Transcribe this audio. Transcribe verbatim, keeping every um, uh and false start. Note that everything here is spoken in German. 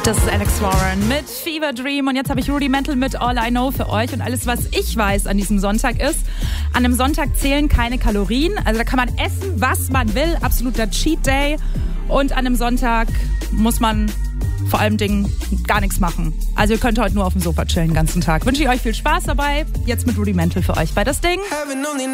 Das ist Alex Warren mit Fever Dream und jetzt habe ich Rudimental mit All I Know für euch und alles, was ich weiß an diesem Sonntag ist, an einem Sonntag zählen keine Kalorien, also da kann man essen, was man will, absoluter Cheat Day und an einem Sonntag muss man vor allem Dingen gar nichts machen. Also ihr könnt heute nur auf dem Sofa chillen den ganzen Tag. Wünsche ich euch viel Spaß dabei, jetzt mit Rudimental für euch bei das Ding.